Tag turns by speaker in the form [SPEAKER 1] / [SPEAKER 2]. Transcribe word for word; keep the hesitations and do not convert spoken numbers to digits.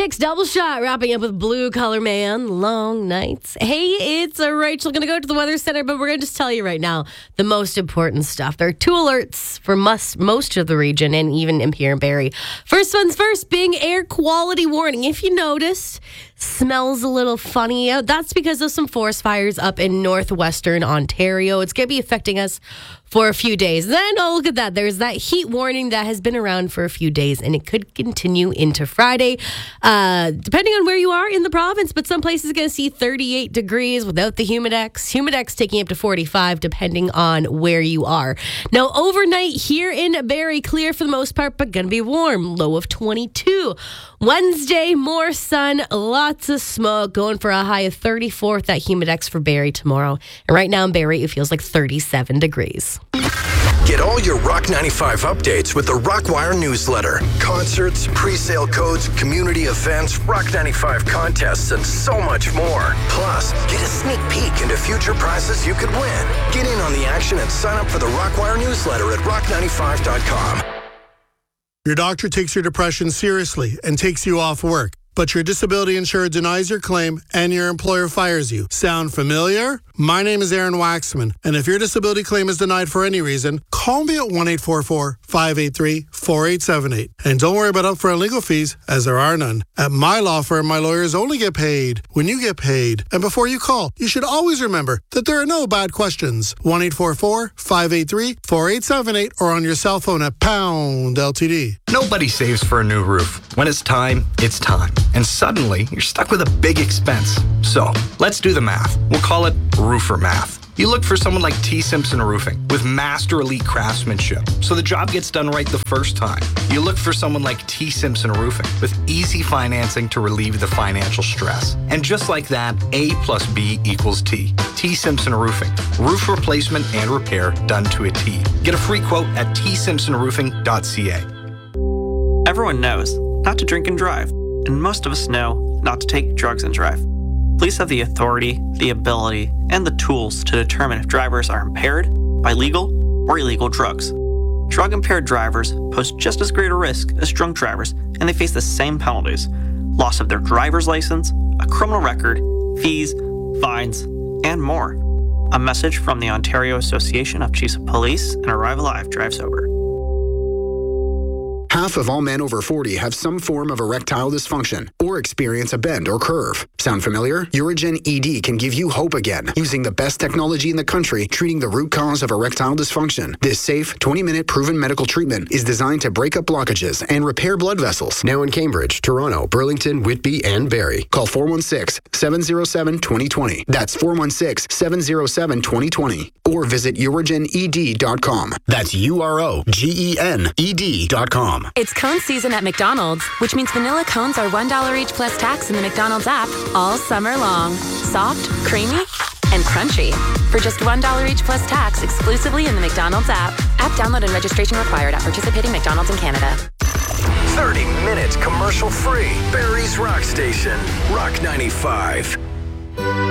[SPEAKER 1] six, Double Shot, wrapping up with Blue Collar Man, Long Nights. Hey, it's uh, Rachel. Going to go to the Weather Center, but we're going to just tell you right now the most important stuff. There are two alerts for most, most of the region and even in here in Barrie. First one's first, being air quality warning. If you noticed, smells a little funny out. That's because of some forest fires up in northwestern Ontario. It's going to be affecting us for a few days. Then, oh, look at that. There's that heat warning that has been around for a few days, and it could continue into Friday, uh, depending on where you are in the province. But some places are going to see thirty-eight degrees without the Humidex. Humidex taking up to forty-five, depending on where you are. Now, overnight here in Barrie, clear for the most part, but going to be warm. Low of twenty-two. Wednesday, more sun, lots of smoke, going for a high of thirty-four. That Humidex for Barrie tomorrow. And right now in Barrie, it feels like thirty-seven degrees.
[SPEAKER 2] Get all your Rock ninety-five updates with the Rockwire newsletter. Concerts, pre-sale codes, community events, Rock ninety-five contests, and so much more. Plus, get a sneak peek into future prizes you could win. Get in on the action and sign up for the Rockwire newsletter at rock ninety-five dot com.
[SPEAKER 3] Your doctor takes your depression seriously and takes you off work, but your disability insurer denies your claim and your employer fires you. Sound familiar? My name is Aaron Waxman, and if your disability claim is denied for any reason, call me at one eight four four, five eight three, four eight seven eight. And don't worry about upfront legal fees, as there are none. At my law firm, my lawyers only get paid when you get paid. And before you call, you should always remember that there are no bad questions. one eight four four, five eight three, four eight seven eight or on your cell phone at pound L T D.
[SPEAKER 4] Nobody saves for a new roof. When it's time, it's time. And suddenly, you're stuck with a big expense. So, let's do the math. We'll call it roofer math. You look for someone like T. Simpson Roofing with master elite craftsmanship, so the job gets done right the first time. You look for someone like T. Simpson Roofing with easy financing to relieve the financial stress. And just like that, A plus B equals T. T. Simpson Roofing. Roof replacement and repair done to a T. Get a free quote at t simpson roofing dot c a.
[SPEAKER 5] Everyone knows not to drink and drive, and most of us know not to take drugs and drive. Police have the authority, the ability, and the tools to determine if drivers are impaired by legal or illegal drugs. Drug-impaired drivers pose just as great a risk as drunk drivers, and they face the same penalties: loss of their driver's license, a criminal record, fees, fines, and more. A message from the Ontario Association of Chiefs of Police and Arrive Alive Drive Sober.
[SPEAKER 6] Half of all men over forty have some form of erectile dysfunction or experience a bend or curve. Sound familiar? Urigen E D can give you hope again, using the best technology in the country, treating the root cause of erectile dysfunction. This safe, twenty-minute proven medical treatment is designed to break up blockages and repair blood vessels. Now in Cambridge, Toronto, Burlington, Whitby, and Barrie. Call four one six, seven zero seven, two zero two zero. That's four one six, seven zero seven, two zero two zero. Or visit urigen e d dot com. That's U R O G E N E D dot com.
[SPEAKER 7] It's cone season at McDonald's, which means vanilla cones are one dollar each plus tax in the McDonald's app all summer long. Soft, creamy, and crunchy. For just one dollar each plus tax exclusively in the McDonald's app. App download and registration required at participating McDonald's in Canada.
[SPEAKER 2] thirty minutes commercial free. Barrie's Rock Station. Rock ninety-five.